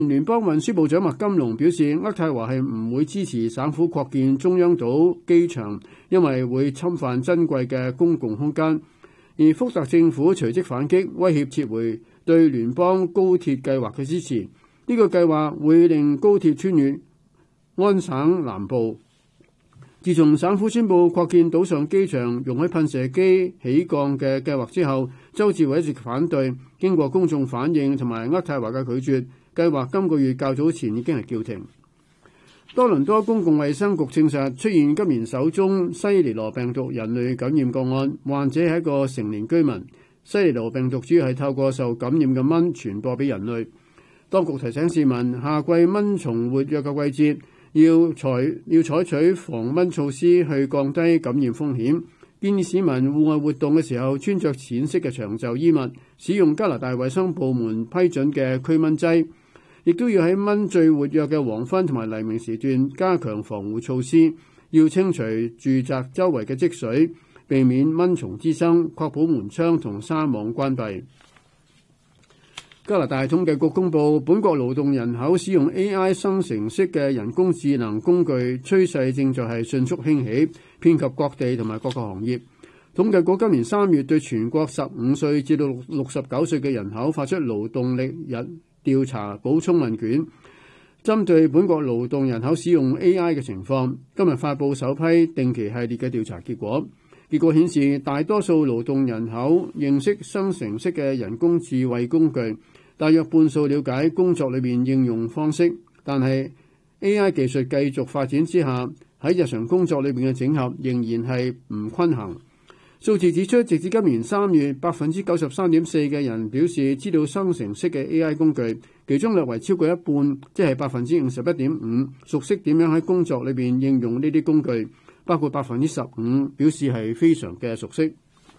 聯邦運輸部長麥金龍表示，渥太華係唔會支持省府擴建中央島機場，因為會侵犯珍貴嘅公共空間。而福特政府隨即反擊，威脅撤回對聯邦高鐵計劃嘅支持。呢個計劃會令高鐵穿越安省南部。自從省府宣布擴建島上機場容許噴射機起降嘅計劃之後，州治委一直反對。經過公眾反應同埋渥太華嘅拒絕，計劃今個月較早前已經係叫停。多倫多公共衛生局證實出現今年首宗西尼羅病毒人類感染個案，患者係一個成年居民。西尼羅病毒主要係透過受感染嘅蚊傳播俾人類。當局提醒市民，夏季蚊蟲活躍嘅季節，要採取防蚊措施去降低感染風險。建議市民戶外活動嘅時候穿着淺色嘅長袖衣物，使用加拿大衛生部門批准嘅驅蚊劑，亦都要喺蚊最活躍嘅黃昏同埋黎明時段加強防護措施，要清除住宅周圍嘅積水，避免蚊蟲滋生，確保門窗同紗網關閉。加拿大統計局公佈，本國勞動人口使用 AI 生成式嘅人工智能工具趨勢正在係迅速興起，遍及各地同埋各個行業。統計局今年3月對全國15歲至到69歲嘅人口發出勞動力日調查補充問卷，針對本國勞動人口使用 AI 嘅情況，今日發布首批定期系列嘅調查結果。結果顯示，大多數勞動人口認識生成式嘅人工智慧工具，大約半數了解工作裏面應用方式，但係 AI 技術繼續發展之下，喺日常工作裏面嘅整合仍然係唔均衡。數字指出，直至今年3月，93.4% 嘅人表示知道生成式嘅 AI 工具，其中略為超過一半，即係51.5%，熟悉點樣喺工作裏面應用呢啲工具，包括15%表示係非常嘅熟悉。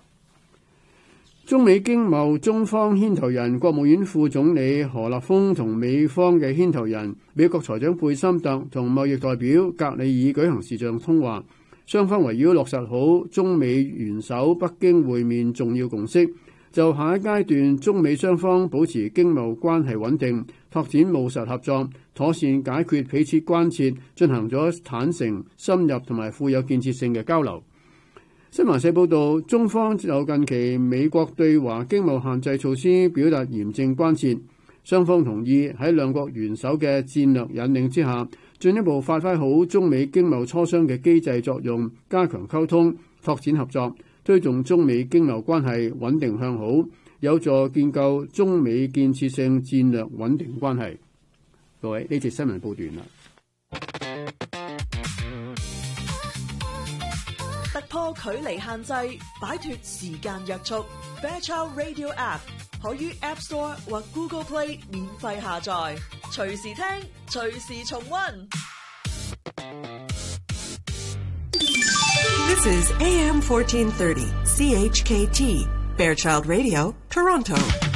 中美經貿中方牽頭人國務院副總理何立峰同美方嘅牽頭人美國財長貝森特同貿易代表格里爾舉行視像通話，雙方圍繞落實好中美元首北京會面重要共識，就下一階段中美雙方保持經貿關係穩定，拓展務實合作，妥善解決彼此關切，進行咗坦誠、深入同埋富有建設性嘅交流。新華社報導，中方就近期美國對華經貿限制措施表達嚴正關切，雙方同意喺兩國元首嘅戰略引領之下，進一步發揮好中美經貿磋商嘅機制作用，加強溝通、拓展合作，推動中美經貿關係穩定向好，有助建構中美建設性戰略穩定關係。各位，呢節新聞報完啦。 突破距離限制，擺脫時間約束。Fairchild Radio App 可於 App Store 或 Google Play 免費下載，隨時聽，隨時重溫。 This is AM 1430 CHKT Fairchild Radio, Toronto.